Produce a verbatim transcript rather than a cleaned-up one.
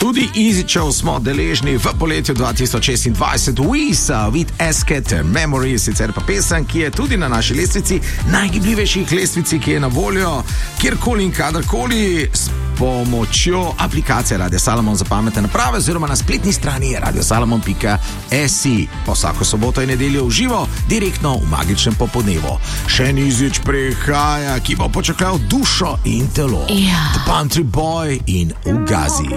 Tudi Easyčev smo deležni v poletju dva tisoč šestindvajset, Wisa, with Asket Memory, sicer pa pesem, ki je tudi na naši lestvici, najgibljivejših lestvici, ki je na voljo kjerkoli in kadarkoli s pomočjo aplikacije Radio Salomon za pametne naprave oziroma na spletni strani radio salomon pika si. Pa vsako soboto in nedeljo v živo, direktno v magičnem popoldnevu. Še en Easyč prihaja, ki bo počakal dušo in telo. Ja. The Country Boy in Ugazi.